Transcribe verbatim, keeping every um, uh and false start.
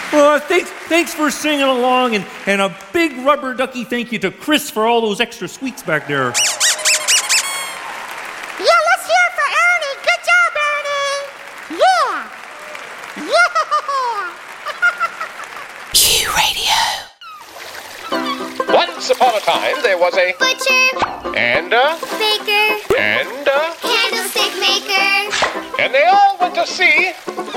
Uh, thanks, thanks for singing along, and, and a big rubber ducky thank you to Chris for all those extra squeaks back there. Yeah, let's hear it for Ernie. Good job, Ernie. Yeah. Yeah. Q Radio. Once upon a time, there was a Butcher. and a Baker.